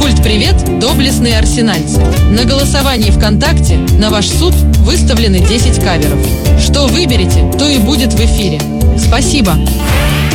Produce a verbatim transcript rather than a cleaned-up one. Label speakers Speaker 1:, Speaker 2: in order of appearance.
Speaker 1: Культ-привет, доблестные арсенальцы! На голосовании ВКонтакте на ваш суд выставлены десять каверов. Что выберете, то и будет в эфире. Спасибо!